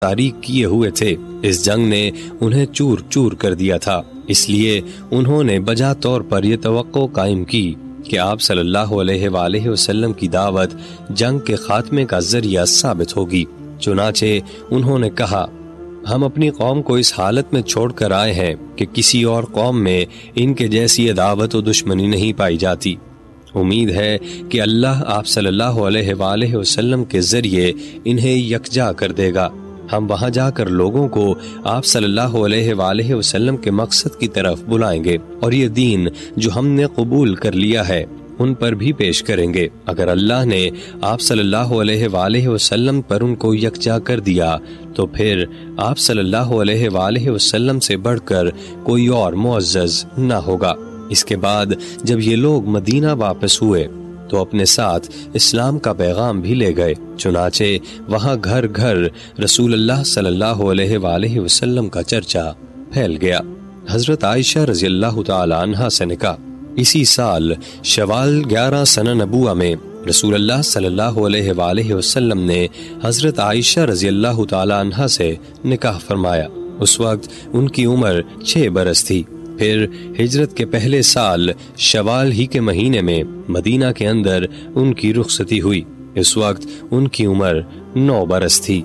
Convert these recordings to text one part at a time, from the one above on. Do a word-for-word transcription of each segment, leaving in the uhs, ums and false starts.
تاریک کیے ہوئے تھے۔ اس جنگ نے انہیں چور چور کر دیا تھا، اس لیے انہوں نے بجا طور پر یہ توقع قائم کی کہ آپ صلی اللہ علیہ وآلہ وسلم کی دعوت جنگ کے خاتمے کا ذریعہ ثابت ہوگی۔ چنانچہ انہوں نے کہا، ہم اپنی قوم کو اس حالت میں چھوڑ کر آئے ہیں کہ کسی اور قوم میں ان کے جیسی عداوت و دشمنی نہیں پائی جاتی۔ امید ہے کہ اللہ آپ صلی اللہ علیہ وآلہ وسلم کے ذریعے انہیں یکجا کر دے گا۔ ہم وہاں جا کر لوگوں کو آپ صلی اللہ علیہ وآلہ وسلم کے مقصد کی طرف بلائیں گے اور یہ دین جو ہم نے قبول کر لیا ہے ان پر بھی پیش کریں گے۔ اگر اللہ نے آپ صلی اللہ علیہ وآلہ وسلم پر ان کو یکجا کر دیا تو پھر آپ صلی اللہ علیہ وآلہ وسلم سے بڑھ کر کوئی اور معزز نہ ہوگا۔ اس کے بعد جب یہ لوگ مدینہ واپس ہوئے تو اپنے ساتھ اسلام کا پیغام بھی لے گئے، چنانچہ وہاں گھر گھر رسول اللہ صلی اللہ علیہ وآلہ وسلم کا چرچا پھیل گیا۔ حضرت عائشہ رضی اللہ تعالی عنہا سے نکاح۔ اسی سال شوال گیارہ سنہ نبوہ میں رسول اللہ صلی اللہ علیہ وآلہ وسلم نے حضرت عائشہ رضی اللہ تعالی عنہا سے نکاح فرمایا۔ اس وقت ان کی عمر چھ برس تھی۔ پھر ہجرت کے پہلے سال شوال ہی کے مہینے میں مدینہ کے اندر ان کی رخصتی ہوئی۔ اس وقت ان کی عمر نو برس تھی۔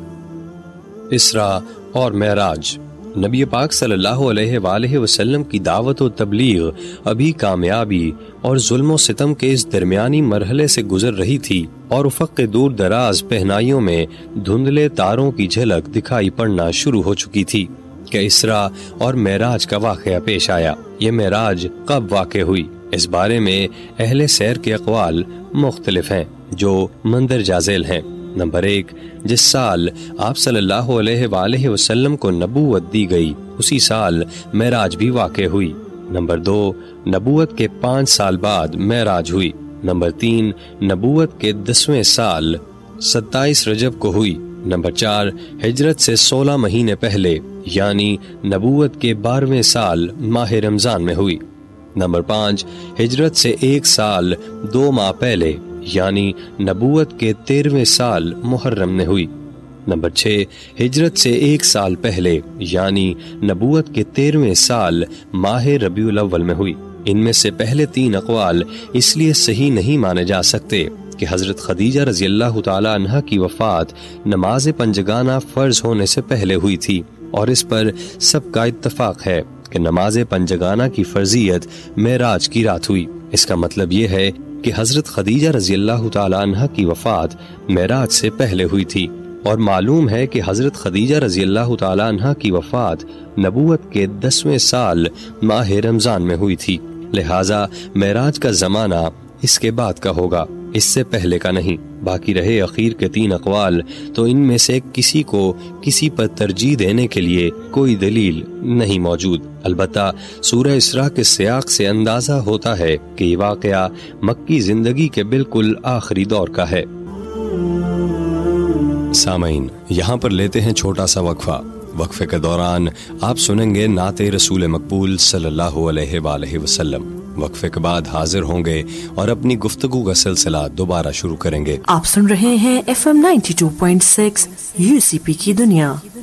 اسراء اور معراج۔ نبی پاک صلی اللہ علیہ وآلہ وسلم کی دعوت و تبلیغ ابھی کامیابی اور ظلم و ستم کے اس درمیانی مرحلے سے گزر رہی تھی اور افق کے دور دراز پہنائیوں میں دھندلے تاروں کی جھلک دکھائی پڑنا شروع ہو چکی تھی کہ اسراء اور معراج کا واقعہ پیش آیا۔ یہ معراج کب واقع ہوئی؟ اس بارے میں اہل سیر کے اقوال مختلف ہیں جو مندرجہ ذیل ہیں۔ نمبر ایک، جس سال آپ صلی اللہ علیہ وآلہ وسلم کو نبوت دی گئی اسی سال معراج بھی واقع ہوئی۔ نمبر دو، نبوت کے پانچ سال بعد معراج ہوئی۔ نمبر تین، نبوت کے دسویں سال ستائیس رجب کو ہوئی۔ نمبر چار، ہجرت سے سولہ مہینے پہلے یعنی نبوت کے بارہویں سال ماہ رمضان میں ہوئی۔ نمبر پانچ، ہجرت سے ایک سال دو ماہ پہلے یعنی نبوت کے تیرہویں سال محرم میں ہوئی۔ نمبر چھ، ہجرت سے ایک سال پہلے یعنی نبوت کے تیرہویں سال ماہ ربیع الاول میں ہوئی۔ ان میں سے پہلے تین اقوال اس لیے صحیح نہیں مانے جا سکتے کہ حضرت خدیجہ رضی اللہ تعالی عنہا کی وفات نماز پنجگانہ فرض ہونے سے پہلے ہوئی تھی، اور اس پر سب کا اتفاق ہے کہ نماز پنجگانہ کی فرضیت معراج کی رات ہوئی۔ اس کا مطلب یہ ہے کہ حضرت خدیجہ رضی اللہ تعالی عنہا کی وفات معراج سے پہلے ہوئی تھی، اور معلوم ہے کہ حضرت خدیجہ رضی اللہ تعالی عنہا کی وفات نبوت کے دسویں سال ماہ رمضان میں ہوئی تھی، لہٰذا معراج کا زمانہ اس کے بعد کا ہوگا، اس سے پہلے کا نہیں۔ باقی رہے اخیر کے تین اقوال تو ان میں سے کسی کو کسی پر ترجیح دینے کے لیے کوئی دلیل نہیں موجود۔ البتہ سورہ اسراء کے سیاق سے اندازہ ہوتا ہے کہ یہ واقعہ مکی زندگی کے بالکل آخری دور کا ہے۔ سامعین، یہاں پر لیتے ہیں چھوٹا سا وقفہ۔ وقفے کے دوران آپ سنیں گے نعت رسول مقبول صلی اللہ علیہ وآلہ وسلم۔ وقفے کے بعد حاضر ہوں گے اور اپنی گفتگو کا سلسلہ دوبارہ شروع کریں گے۔ آپ سن رہے ہیں F M ninety two point six you سی پی کی دنیا۔